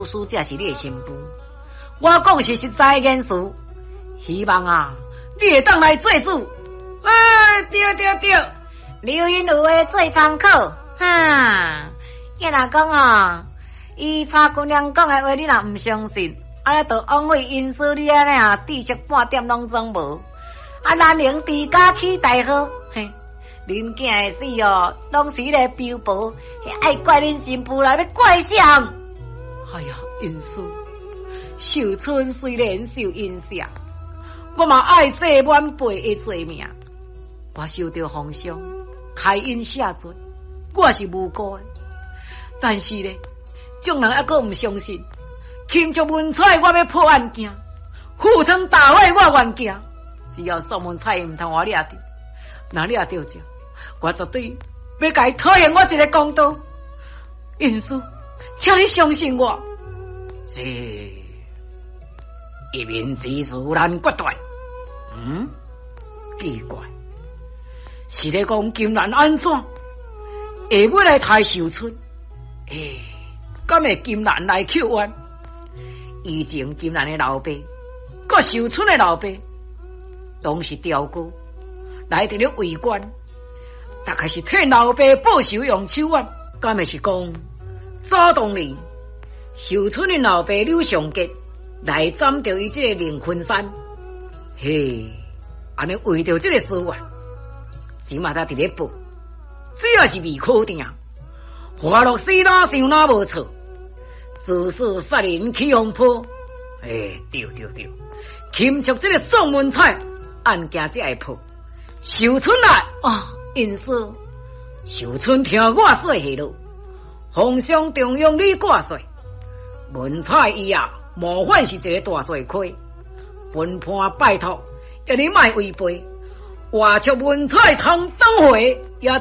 书才是你的新妇，我讲是实在言事，希望啊，你会当来做主。对，刘云有话做参考，哈。伊若讲啊，伊查姑娘讲的话，你若唔相信，安尼就枉费因私你安尼啊，知识半点拢总无。兰陵治家起大好，嘿，恁囝的死哦，拢是咧标榜，爱怪恁新妇啦，要怪谁？哎呀，因私，秀春虽然受影响，我嘛爱惜晚辈的罪名。我受到皇上开恩赦罪，我是无辜的。但是呢，众人还阁唔相信，钦祝文采我要破案件，赴汤打坏我冤家。只要宋文采唔通我掠着，若掠着着，我绝对要甲伊讨厌我一个公道。因此，请你相信我。是一面之词难决断。奇怪，是咧讲金兰安怎会要来杀秀春？敢会金兰来扣冤？以前金兰的老爸，佮秀春的老爸，拢是刁哥来伫咧围观，大概是替老爸报仇用手腕。敢会是讲早当年秀春的老爸刘尚杰来斩掉伊这个林昆山？安尼为着这个事案，只嘛他伫咧报，只要是未可定。花落死哪想哪无错，自私杀人起风波。对，钦祝这个宋文采案件才会破。秀春来因此秀春听我说下落，皇上重用你挂帅，文采伊模范是一个大罪亏。本判拜托，要你莫违背，话出文采通当回也。